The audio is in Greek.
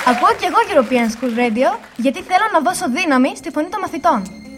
Ακούω κι εγώ European School Radio, γιατί θέλω να δώσω δύναμη στη φωνή των μαθητών.